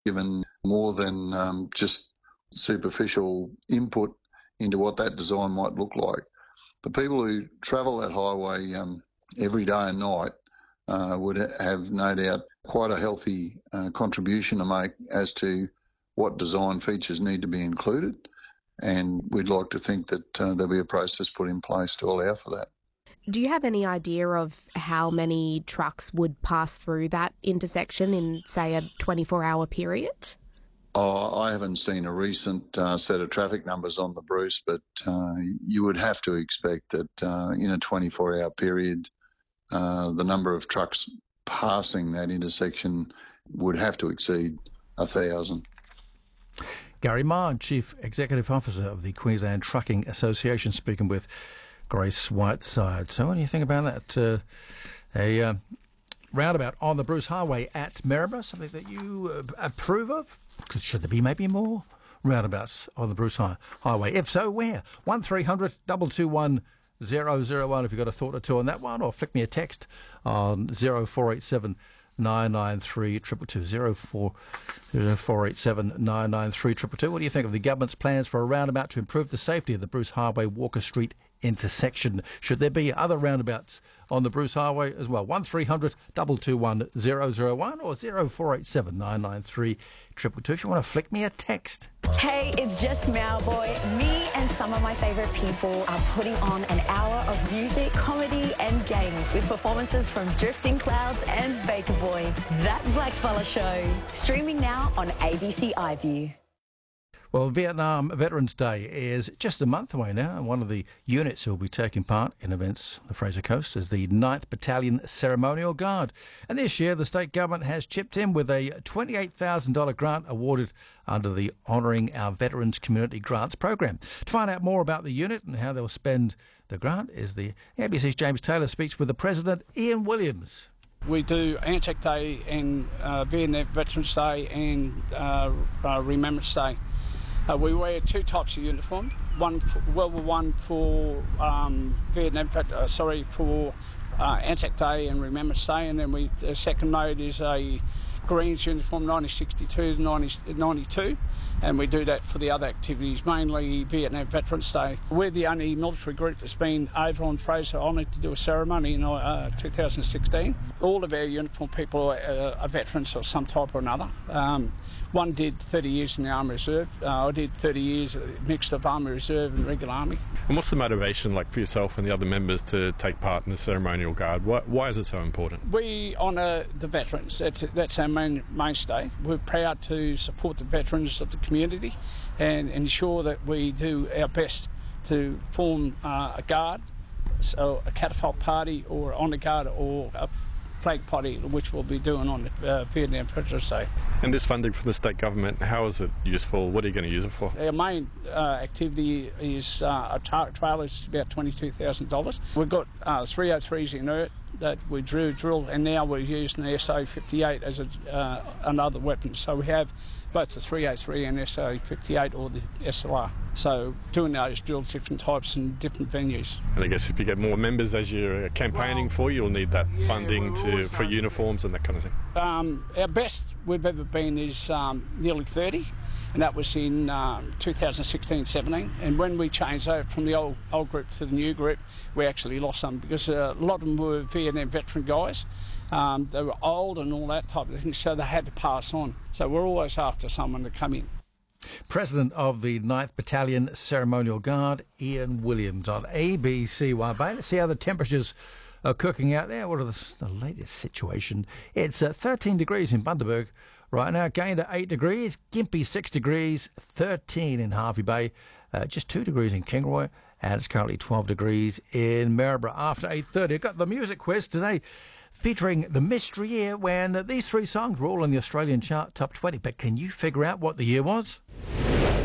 given more than just superficial input into what that design might look like. The people who travel that highway every day and night would have no doubt quite a healthy contribution to make as to what design features need to be included, and we'd like to think that there'll be a process put in place to allow for that. Do you have any idea of how many trucks would pass through that intersection in, say, a 24-hour period? I haven't seen a recent set of traffic numbers on the Bruce, but you would have to expect that in a 24-hour period, the number of trucks passing that intersection would have to exceed 1,000. Gary Marr, Chief Executive Officer of the Queensland Trucking Association, speaking with Grace Whiteside. So what do you think about that? A roundabout on the Bruce Highway at Maryborough, something that you approve of? Should there be maybe more roundabouts on the Bruce Highway? If so, where? 1300 221 001 if you've got a thought or two on that one, or flick me a text on 0487 993 222 0487 993 222. What do you think of the government's plans for a roundabout to improve the safety of the Bruce Highway Walker Street intersection? Should there be other roundabouts on the Bruce Highway as well? 1300 221 001 or 0487 993 222 if you want to flick me a text. Hey, it's just Mauboy. Me and some of my favourite people are putting on an hour of music, comedy and games with performances from Drifting Clouds and Baker Boy. That Blackfella Show. Streaming now on ABC iView. Well, Vietnam Veterans Day is just a month away now, and one of the units who will be taking part in events on the Fraser Coast is the 9th Battalion Ceremonial Guard. And this year, the state government has chipped in with a $28,000 grant awarded under the Honouring Our Veterans Community Grants program. To find out more about the unit and how they'll spend the grant is the ABC's James Taylor speaks with the President, Ian Williams. We do Anzac Day and Vietnam Veterans Day and Remembrance Day. We wear two types of uniform. One for World War I for for Anzac Day and Remembrance Day, and then the second mode is a Greens uniform, 1962 to 92, and we do that for the other activities, mainly Vietnam Veterans Day. We're the only military group that's been over on Fraser honoured to do a ceremony in 2016. All of our uniform people are veterans of some type or another. One did 30 years in the Army Reserve. I did 30 years mixed of Army Reserve and regular Army. And what's the motivation like for yourself and the other members to take part in the ceremonial guard? Why is it so important? We honour the veterans. That's our mainstay. We're proud to support the veterans of the community and ensure that we do our best to form a guard, so a catafalque party or honour guard or a flag party, which we'll be doing on Vietnam Veterans Day. And this funding from the state government, how is it useful? What are you going to use it for? Our main activity is a trailer, is about $22,000. We've got 303s inert that we drill, and now we're using the SA-58 as another weapon. So we have both the 303 and SA-58 or the SLR. So doing those drills, different types and different venues. And I guess if you get more members as you're campaigning for, you'll need that funding for uniforms and that kind of thing. Our best we've ever been is nearly 30, and that was in 2016-17. And when we changed over from the old group to the new group, we actually lost some because a lot of them were Vietnam veteran guys. They were old and all that type of thing, so they had to pass on. So we're always after someone to come in. President of the 9th Battalion Ceremonial Guard, Ian Williams on ABCY Bay. Let's see how the temperatures are cooking out there. What are the latest situation? It's 13 degrees in Bundaberg right now, Gayndah 8 degrees, Gympie 6 degrees, 13 in Harvey Bay, just 2 degrees in Kingaroy, and it's currently 12 degrees in Maryborough after 8:30. I've got the music quiz today, featuring the mystery year when these three songs were all in the Australian chart top 20. But can you figure out what the year was?